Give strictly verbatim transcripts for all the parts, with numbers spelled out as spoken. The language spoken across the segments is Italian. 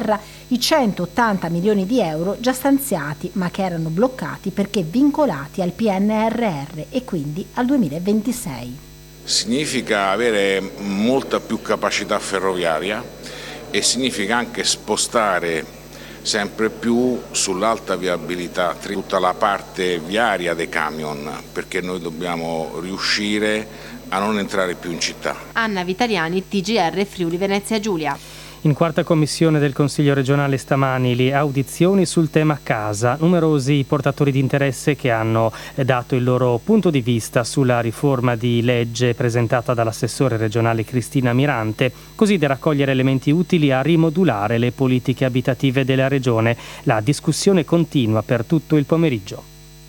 terra i centottanta milioni di euro già stanziati ma che erano bloccati perché vincolati al P N R R e quindi al duemilaventisei. Significa avere molta più capacità ferroviaria e significa anche spostare sempre più sull'alta viabilità tutta la parte viaria dei camion, perché noi dobbiamo riuscire a non entrare più in città. Anna Vitaliani, T G R Friuli Venezia Giulia. In quarta commissione del Consiglio regionale stamani le audizioni sul tema casa. Numerosi i portatori di interesse che hanno dato il loro punto di vista sulla riforma di legge presentata dall'assessore regionale Cristina Mirante, così da raccogliere elementi utili a rimodulare le politiche abitative della regione. La discussione continua per tutto il pomeriggio.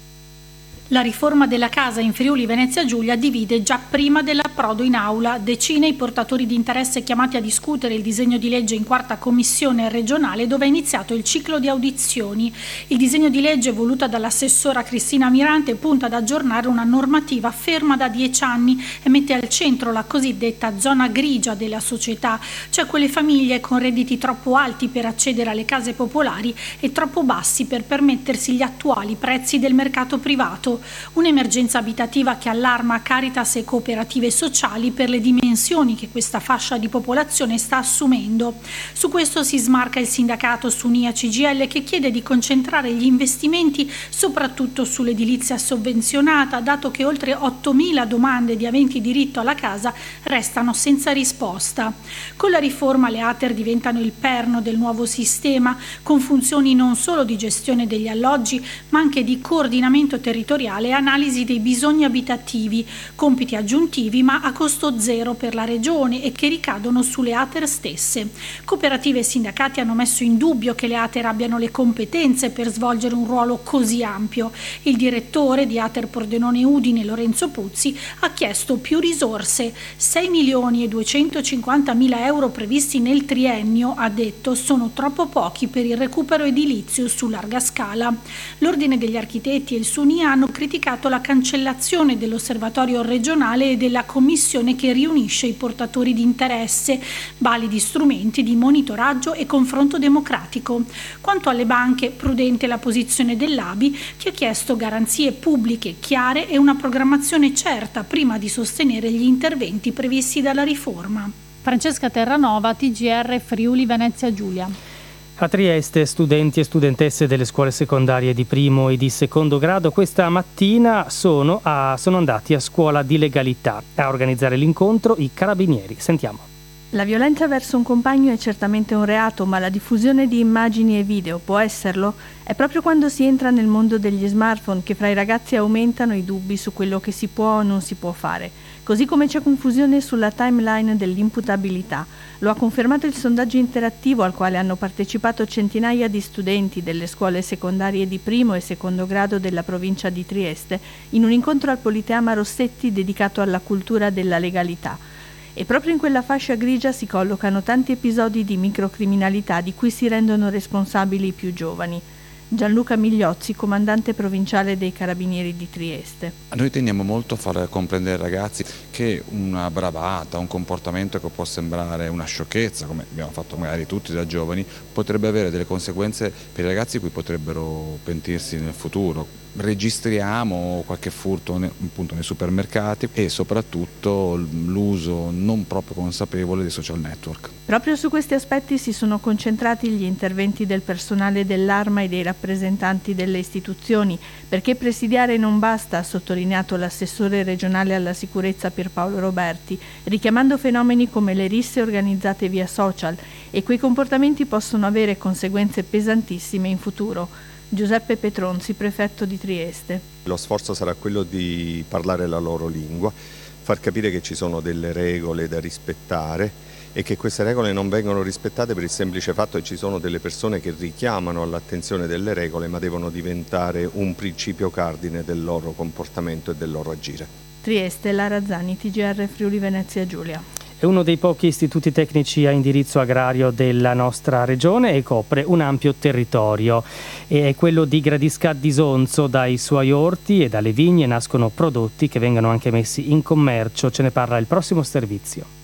La riforma della casa in Friuli Venezia Giulia divide già prima dell'approdo in aula. Decine i portatori di interesse chiamati a discutere il disegno di legge in quarta commissione regionale, dove è iniziato il ciclo di audizioni. Il disegno di legge voluta dall'assessora Cristina Mirante punta ad aggiornare una normativa ferma da dieci anni e mette al centro la cosiddetta zona grigia della società, cioè quelle famiglie con redditi troppo alti per accedere alle case popolari e troppo bassi per permettersi gli attuali prezzi del mercato privato. Un'emergenza abitativa che allarma Caritas e cooperative sociali per le dimensioni che questa fascia di popolazione sta assumendo. Su questo si smarca il sindacato Sunia C G I L, che chiede di concentrare gli investimenti soprattutto sull'edilizia sovvenzionata, dato che oltre ottomila domande di aventi diritto alla casa restano senza risposta. Con la riforma le A T E R diventano il perno del nuovo sistema, con funzioni non solo di gestione degli alloggi ma anche di coordinamento territoriale e analisi dei bisogni abitativi, compiti aggiuntivi ma a costo zero per la regione e che ricadono sulle A T E R stesse. Cooperative e sindacati hanno messo in dubbio che le A T E R abbiano le competenze per svolgere un ruolo così ampio. Il direttore di A T E R Pordenone Udine, Lorenzo Puzzi, ha chiesto più risorse. sei milioni e duecentocinquantamila euro previsti nel triennio, ha detto, sono troppo pochi per il recupero edilizio su larga scala. L'Ordine degli Architetti e il Sunia hanno criticato la cancellazione dell'osservatorio regionale e della commissione che riunisce i portatori di interesse, validi strumenti di monitoraggio e confronto democratico. Quanto alle banche, prudente la posizione dell'A B I, che ha chiesto garanzie pubbliche chiare e una programmazione certa prima di sostenere gli interventi previsti dalla riforma. Francesca Terranova, T G R Friuli Venezia Giulia. A Trieste, studenti e studentesse delle scuole secondarie di primo e di secondo grado questa mattina sono, a, sono andati a scuola di legalità. A organizzare l'incontro i carabinieri. Sentiamo. La violenza verso un compagno è certamente un reato, ma la diffusione di immagini e video può esserlo? È proprio quando si entra nel mondo degli smartphone che fra i ragazzi aumentano i dubbi su quello che si può o non si può fare. Così come c'è confusione sulla timeline dell'imputabilità. Lo ha confermato il sondaggio interattivo al quale hanno partecipato centinaia di studenti delle scuole secondarie di primo e secondo grado della provincia di Trieste in un incontro al Politeama Rossetti dedicato alla cultura della legalità. E proprio in quella fascia grigia si collocano tanti episodi di microcriminalità di cui si rendono responsabili i più giovani. Gianluca Migliozzi, comandante provinciale dei Carabinieri di Trieste. Noi teniamo molto a far comprendere ai ragazzi che una bravata, un comportamento che può sembrare una sciocchezza, come abbiamo fatto magari tutti da giovani, potrebbe avere delle conseguenze per i ragazzi cui potrebbero pentirsi nel futuro. Registriamo qualche furto ne, appunto, nei supermercati e soprattutto l'uso non proprio consapevole dei social network. Proprio su questi aspetti si sono concentrati gli interventi del personale dell'Arma e dei rappresentanti delle istituzioni, perché presidiare non basta, ha sottolineato l'assessore regionale alla sicurezza Pierpaolo Roberti, richiamando fenomeni come le risse organizzate via social, e quei comportamenti possono avere conseguenze pesantissime in futuro. Giuseppe Petronzi, prefetto di Trieste. Lo sforzo sarà quello di parlare la loro lingua, far capire che ci sono delle regole da rispettare e che queste regole non vengono rispettate per il semplice fatto che ci sono delle persone che richiamano all'attenzione delle regole, ma devono diventare un principio cardine del loro comportamento e del loro agire. Trieste, Lara Zani, T G R Friuli Venezia Giulia. È uno dei pochi istituti tecnici a indirizzo agrario della nostra regione e copre un ampio territorio. E è quello di Gradisca d'Isonzo. Dai suoi orti e dalle vigne nascono prodotti che vengono anche messi in commercio. Ce ne parla il prossimo servizio.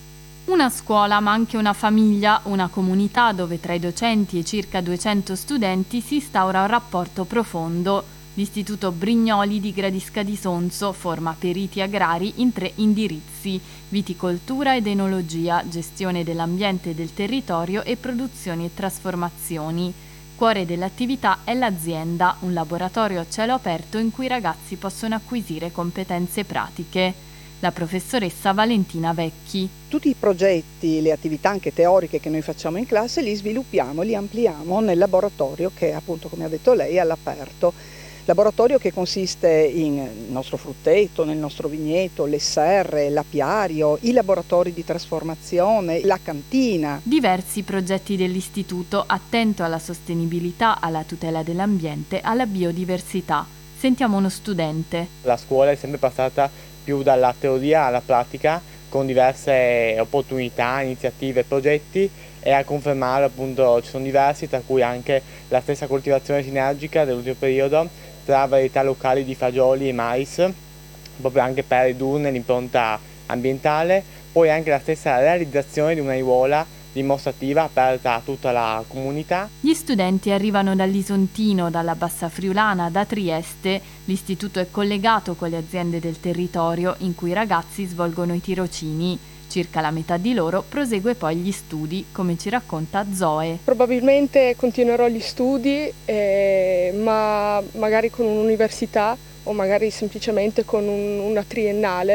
Una scuola ma anche una famiglia, una comunità dove tra i docenti e circa duecento studenti si instaura un rapporto profondo. L'Istituto Brignoli di Gradisca di Sonzo forma periti agrari in tre indirizzi: viticoltura ed enologia, gestione dell'ambiente e del territorio e produzioni e trasformazioni. Cuore dell'attività è l'azienda, un laboratorio a cielo aperto in cui i ragazzi possono acquisire competenze pratiche. La professoressa Valentina Vecchi. Tutti i progetti, le attività anche teoriche che noi facciamo in classe li sviluppiamo, li ampliamo nel laboratorio che appunto, come ha detto lei, è all'aperto. Laboratorio che consiste in il nostro frutteto, nel nostro vigneto, le serre, l'apiario, i laboratori di trasformazione, la cantina. Diversi progetti dell'istituto, attento alla sostenibilità, alla tutela dell'ambiente, alla biodiversità. Sentiamo uno studente. La scuola è sempre passata più dalla teoria alla pratica, con diverse opportunità, iniziative, progetti, e a confermare appunto ci sono diversi, tra cui anche la stessa coltivazione sinergica dell'ultimo periodo tra varietà locali di fagioli e mais, proprio anche per ridurne l'impronta ambientale, poi anche la stessa realizzazione di un'aiuola dimostrativa aperta a tutta la comunità. Gli studenti arrivano dall'Isontino, dalla Bassa Friulana, da Trieste. L'istituto è collegato con le aziende del territorio in cui i ragazzi svolgono i tirocini. Circa la metà di loro prosegue poi gli studi, come ci racconta Zoe. Probabilmente continuerò gli studi, eh, ma magari con un'università o magari semplicemente con un, una triennale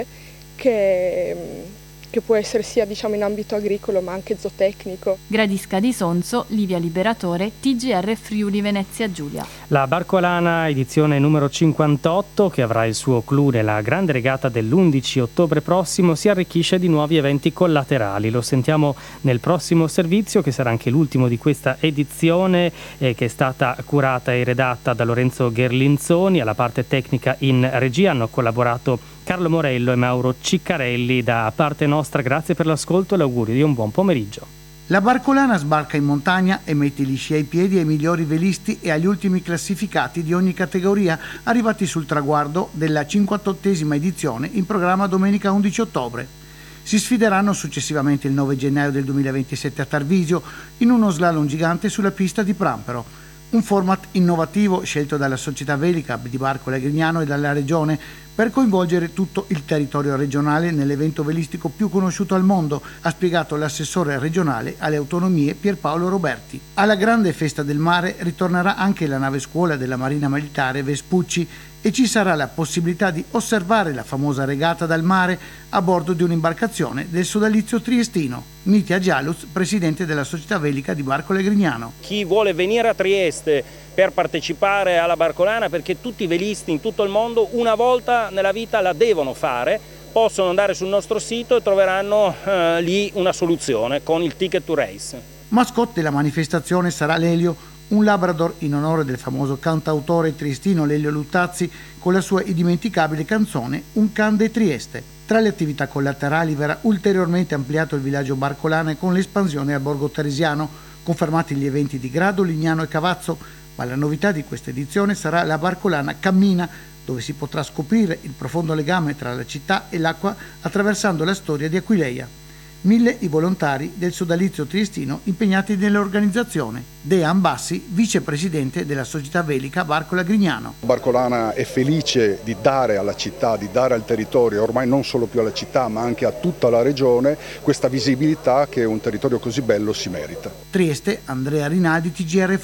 che... che può essere sia diciamo in ambito agricolo ma anche zootecnico. Gradisca di Sonzo, Livia Liberatore, T G R Friuli Venezia Giulia. La Barcolana edizione numero cinquantotto, che avrà il suo clou nella grande regata dell'undici ottobre prossimo, si arricchisce di nuovi eventi collaterali. Lo sentiamo nel prossimo servizio, che sarà anche l'ultimo di questa edizione, eh, che è stata curata e redatta da Lorenzo Gherlinzoni. Alla parte tecnica in regia hanno collaborato Carlo Morello e Mauro Ciccarelli. Da parte nostra grazie per l'ascolto e l'augurio di un buon pomeriggio. La Barcolana sbarca in montagna e mette gli sci ai piedi ai migliori velisti e agli ultimi classificati di ogni categoria, arrivati sul traguardo della cinquantottesima edizione in programma domenica undici ottobre. Si sfideranno successivamente il nove gennaio del duemilaventisette a Tarvisio in uno slalom gigante sulla pista di Prampero. Un format innovativo scelto dalla società Velica di Barcola e Grignano e dalla regione per coinvolgere tutto il territorio regionale nell'evento velistico più conosciuto al mondo, ha spiegato l'assessore regionale alle autonomie Pierpaolo Roberti. Alla grande festa del mare ritornerà anche la nave scuola della Marina Militare Vespucci e ci sarà la possibilità di osservare la famosa regata dal mare a bordo di un'imbarcazione del sodalizio triestino. Mitya Gialuz, presidente della società Velica di Barcola e Grignano. Chi vuole venire a Trieste per partecipare alla Barcolana, perché tutti i velisti in tutto il mondo una volta nella vita la devono fare, possono andare sul nostro sito e troveranno eh, lì una soluzione con il Ticket to Race. Mascotte della manifestazione sarà l'Elio, un Labrador in onore del famoso cantautore triestino Lelio Luttazzi con la sua indimenticabile canzone Un can de Trieste. Tra le attività collaterali verrà ulteriormente ampliato il villaggio Barcolana con l'espansione al borgo teresiano, confermati gli eventi di Grado, Lignano e Cavazzo, ma la novità di questa edizione sarà la Barcolana Cammina, dove si potrà scoprire il profondo legame tra la città e l'acqua attraversando la storia di Aquileia. Mille i volontari del sodalizio triestino impegnati nell'organizzazione. Dean Bassi, vicepresidente della società Velica Barcola Grignano. Barcolana è felice di dare alla città, di dare al territorio, ormai non solo più alla città ma anche a tutta la regione, questa visibilità che un territorio così bello si merita. Trieste, Andrea Rinaldi, T G R